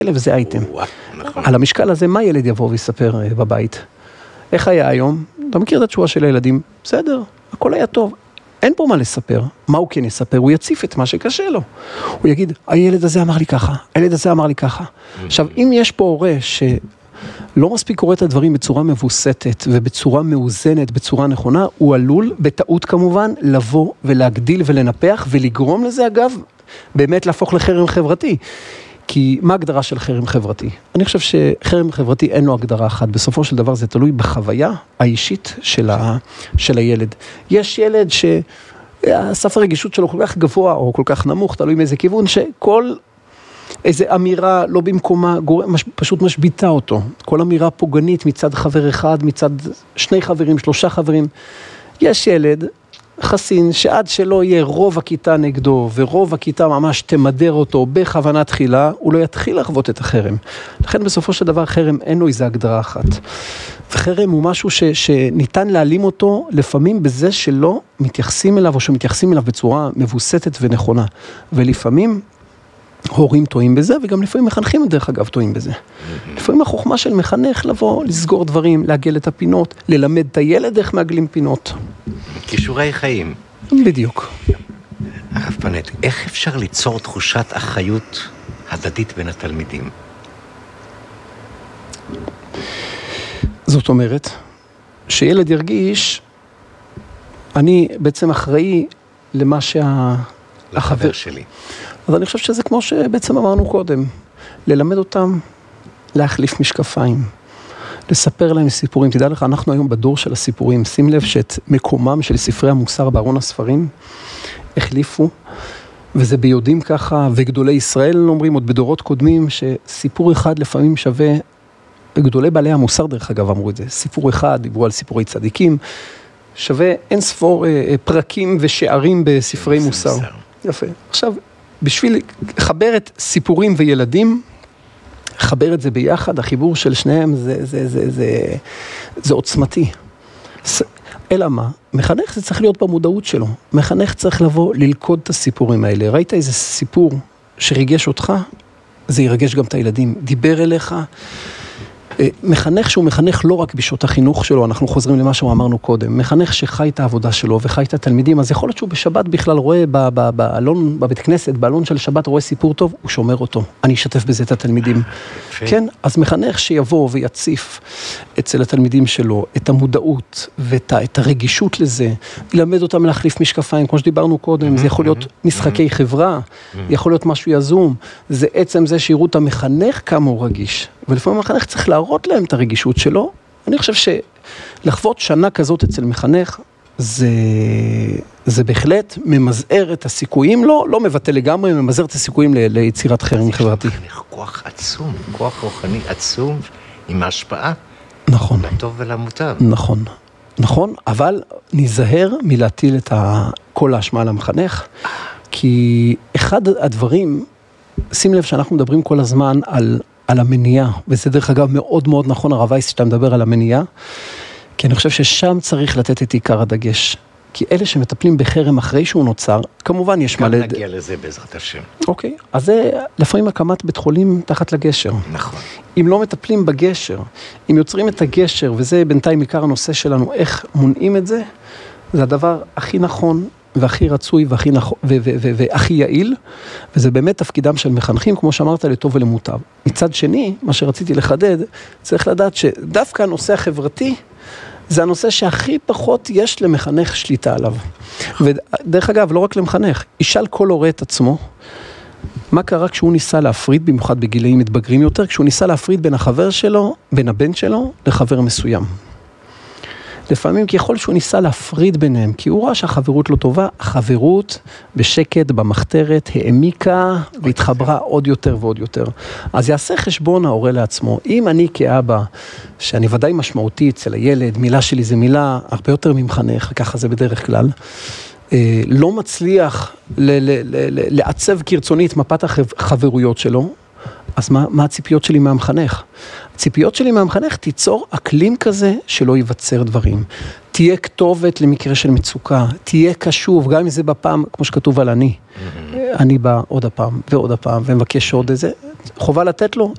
וזה אייטם. על המשקל הזה, מה ילד יבוא ויספר בבית? איך היה היום? אתה מכיר את התשובה של הילדים? בסדר, הכל היה טוב. אין פה מה לספר. מה הוא כן יספר? הוא יציף את מה שקשה לו. הוא יגיד, הילד הזה אמר לי ככה, הילד הזה אמר לי ככה. עכשיו, אם יש פה הורה שלא מספיק קורא את הדברים בצורה מבוסתת ובצורה מאוזנת, בצורה נכונה, הוא עלול, בטעות כמובן, לבוא ולהגדיל ולנפח ולגרום לזה, אגב, באמת להפוך לחרם חברתי. כי מה ההגדרה של חרם חברתי? אני חושב שחרם חברתי אין לו הגדרה אחת. בסופו של דבר זה תלוי בחוויה האישית של הילד. יש ילד שהסף הרגישות שלו כל כך גבוה או כל כך נמוך, תלוי מאיזה כיוון, שכל איזו אמירה לא במקומה פשוט משביטה אותו. כל אמירה פוגענית מצד חבר אחד, מצד 2 חברים, 3 חברים. יש ילד חסין שעד שלא יהיה רוב הכיתה נגדו, ורוב הכיתה ממש תמדר אותו בכוונה תחילה, הוא לא יתחיל לחוות את החרם. לכן בסופו של דבר חרם אין לו איזו הגדרה אחת. וחרם הוא משהו שניתן להעלים אותו לפעמים בזה שלא מתייחסים אליו, או שמתייחסים אליו בצורה מבוסתת ונכונה. ולפעמים הורים טועים בזה, וגם לפעמים מחנכים דרך אגב טועים בזה. לפעמים החוכמה של מחנך לבוא, לסגור דברים, לעגל את הפינות, ללמד את הילד איך מעגלים פינות. כישורי חיים. בדיוק. הרב פנט, איך אפשר ליצור תחושת אחריות הדדית בין התלמידים? זאת אומרת, שילד ירגיש, אני בעצם אחראי למה לחבר שלי. אז אני חושב שזה כמו שבעצם אמרנו קודם, ללמד אותם להחליף משקפיים, לספר להם סיפורים. תדע לך, אנחנו היום בדור של הסיפורים, שים לב שאת מקומם של ספרי המוסר בארון הספרים החליפו, וזה ביודעים ככה, וגדולי ישראל אומרים עוד בדורות קודמים, שסיפור אחד לפעמים שווה, גדולי בעלי המוסר דרך אגב אמרו את זה, סיפור אחד, דיברו על סיפורי צדיקים, שווה אין ספור פרקים ושערים בספרי מוסר. יפה. עכשיו, בשביל לחבר את סיפורים וילדים, לחבר את זה ביחד, החיבור של שניהם זה עוצמתי. אלא מה? מחנך זה צריך להיות במודעות שלו. מחנך צריך לבוא ללכוד את הסיפורים האלה. ראית איזה סיפור שריגש אותך? זה ירגש גם את הילדים. דיבר אליך. מחנך שהוא מחנך לא רק בשעות החינוך שלו, אנחנו חוזרים למה שאמרנו קודם, מחנך שחי את העבודה שלו וחי את התלמידים, אז יכול להיות שהוא בשבת בכלל רואה באלון, בבית כנסת, באלון של שבת רואה סיפור טוב, הוא שומר אותו, אני אשתף בזה את התלמידים. כן, אז מחנך שיבוא ויציף אצל התלמידים שלו את המודעות ואת הרגישות לזה, ילמד אותם להחליף משקפיים, כמו שדיברנו קודם, זה יכול להיות משחקי חברה, יכול להיות משהו יזום, זה עצם זה שיראו את המחנך כמה הוא רגיש. ולפעמים המחנך צריך להראות להם את הרגישות שלו. אני חושב שלחוות שנה כזאת אצל מחנך, זה בהחלט ממזער את הסיכויים, לא מבטא לגמרי, ממזער את הסיכויים ליצירת חרם חברתי. מחנך כוח עצום, כוח רוחני עצום, עם ההשפעה. נכון. לטוב ולמוטב. נכון. נכון, אבל נזהר מלהטיל את כל האשמה על המחנך, כי אחד הדברים, שים לב שאנחנו מדברים כל הזמן על המניעה, וזה דרך אגב מאוד מאוד נכון, הרב וייס, שאתה מדבר על המניעה, כי אני חושב ששם צריך לתת את עיקר הדגש. כי אלה שמטפלים בחרם אחרי שהוא נוצר, כמובן יש מלא... גם נגיע לזה בעזרת השם. אוקיי, אז זה לפעמים הקמת בית חולים תחת לגשר. נכון. אם לא מטפלים בגשר, אם יוצרים את הגשר, וזה בינתיים עיקר הנושא שלנו, איך מונעים את זה, זה הדבר הכי נכון, והכי רצוי והכי יעיל, וזה באמת תפקידם של מחנכים, כמו שאמרת, לטוב ולמוטב. מצד שני, מה שרציתי לחדד, צריך לדעת שדווקא הנושא החברתי, זה הנושא שהכי פחות יש למחנך שליטה עליו. ודרך אגב, לא רק למחנך, ישאל כל הורה את עצמו, מה קרה כשהוא ניסה להפריד, במיוחד בגילאים מתבגרים יותר, כשהוא ניסה להפריד בין החבר שלו, בין הבן שלו, לחבר מסוים. לפעמים ככל שהוא ניסה להפריד ביניהם, כי הוא ראה שהחברות לא טובה, החברות בשקט, במחתרת, העמיקה והתחברה עוד יותר ועוד יותר. אז יעשה חשבון ההורה לעצמו. אם אני כאבא, שאני ודאי משמעותי אצל הילד, מילה שלי זה מילה הרבה יותר ממחנך, ככה זה בדרך כלל, לא מצליח לעצב כרצוני את מפת החברויות שלו, אז מה הציפיות שלי מהמחנך? הציפיות שלי מהמחנך תיצור אקלים כזה שלא ייווצר דברים. תהיה כתובת למקרה של מצוקה, תהיה קשוב, גם אם זה בפעם, כמו שכתוב על אני בא עוד הפעם ועוד הפעם, ומבקש עוד איזה, חובה לתת לו,